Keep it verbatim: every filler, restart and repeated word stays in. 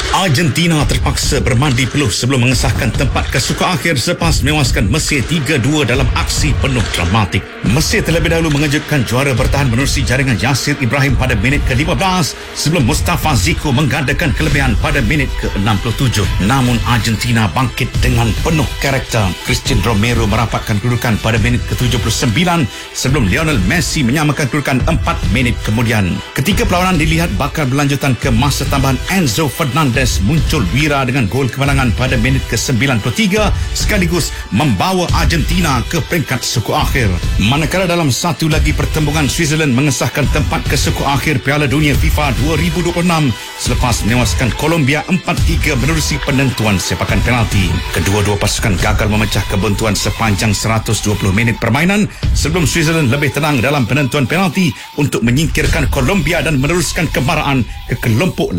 Argentina terpaksa bermandi peluh sebelum mengesahkan tempat kesuka akhir selepas menewaskan Mesir tiga dua dalam aksi penuh dramatik. Mesir terlebih dahulu mengejutkan juara bertahan menerusi jaringan Yasir Ibrahim pada minit ke lima belas sebelum Mustafa Ziko menggandakan kelebihan pada minit ke enam puluh tujuh. Namun Argentina bangkit dengan penuh karakter. Christian Romero merapatkan kedudukan pada minit ke tujuh puluh sembilan sebelum Lionel Messi menyamakan kedudukan empat minit kemudian. Ketika perlawanan dilihat bakal berlanjutan ke masa tambahan, Enzo Fernandez muncul wira dengan gol kemenangan pada minit ke sembilan puluh tiga sekaligus membawa Argentina ke peringkat suku akhir. Manakala dalam satu lagi pertembungan, Switzerland mengesahkan tempat ke suku akhir Piala Dunia FIFA dua ribu dua puluh enam selepas menewaskan Colombia empat tiga menerusi penentuan sepakan penalti. Kedua-dua pasukan gagal memecah kebuntuan sepanjang seratus dua puluh minit permainan sebelum Switzerland lebih tenang dalam penentuan penalti untuk menyingkirkan Colombia dan meneruskan kemarahan ke kelompok